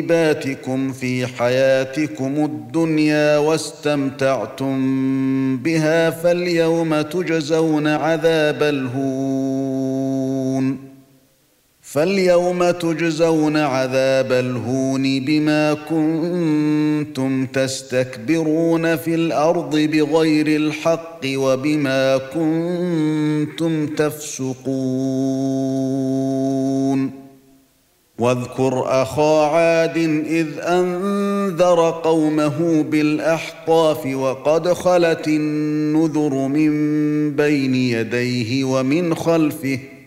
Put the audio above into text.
طيباتكم في حياتكم الدنيا واستمتعتم بها فاليوم تجزون عذاب الهون بما كنتم تستكبرون في الأرض بغير الحق وبما كنتم تفسقون واذكر أخا عاد إذ أنذر قومه بالأحقاف وقد خلت النذر من بين يديه ومن خلفه